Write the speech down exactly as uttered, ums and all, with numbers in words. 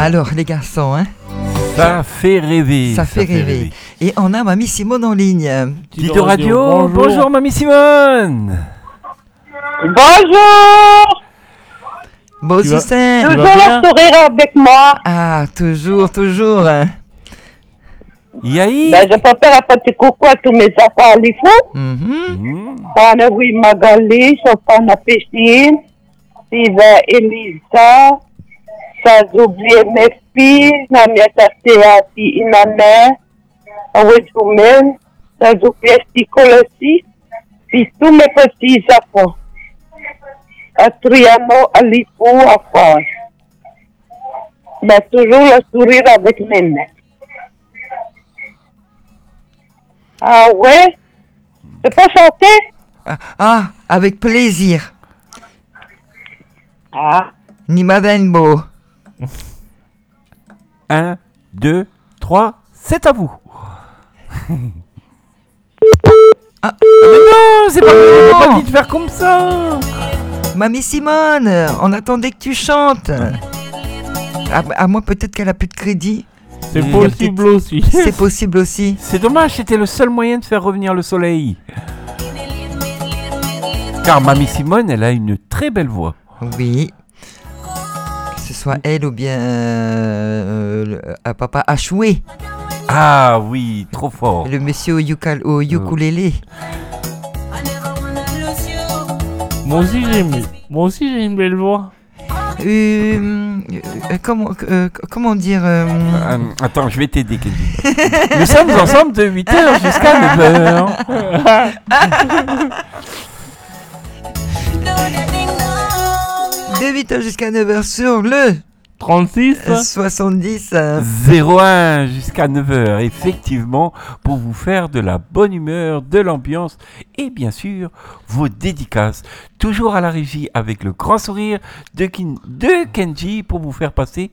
Alors, les garçons, hein, Ça fait rêver. ça fait rêver. Et on a Mamie Simone en ligne. Tito Radio, bonjour. bonjour Mamie Simone. Bonjour. Bon, Tu vas- Sucin. vas Toujours bien le sourire avec moi. Ah, toujours, toujours. hein. Yahi. Ben, je peux faire un petit coucou à tous mes enfants à l'Ifou. Mhm. Mmh. Pana oui Magali, Sopana Péchine, Siva Elisa, sans oublier mes filles, Namiata Théati Inane, Awejumen, sans oublier Sticol aussi, puis tous mes petits enfants. À Triano, à l'Ifou, à France. Mais toujours le sourire avec mes mains. Ah ouais? Tu peux chanter? Ah, ah, avec plaisir. Ah. Nima Benbo. Un, deux, trois, c'est à vous. Ah. Mais non, c'est pas, Oh. pas dit de faire comme ça. Mamie Simone, on attendait que tu chantes. À, à moi, peut-être qu'elle a plus de crédit. C'est Mmh. possible aussi. C'est possible aussi. C'est dommage, c'était le seul moyen de faire revenir le soleil. Car Mamie Simone, elle a une très belle voix. Oui. Que ce soit elle ou bien euh, le- euh, Papa Achoué, Ah oui, trop fort. le monsieur au, yukal- au ukulélé. Moi aussi j'ai une... Moi aussi j'ai une belle voix. Euh, euh, comment, euh, comment dire euh, Euh, attends, je vais t'aider, Kenji. Nous sommes ensemble de huit heures jusqu'à neuf heures. de huit heures jusqu'à neuf heures sur le trente-six. soixante-dix. euh, zéro un jusqu'à neuf heures, effectivement, pour vous faire de la bonne humeur, de l'ambiance et bien sûr vos dédicaces. Toujours à la régie avec le grand sourire de, Kin- de Kenji pour vous faire passer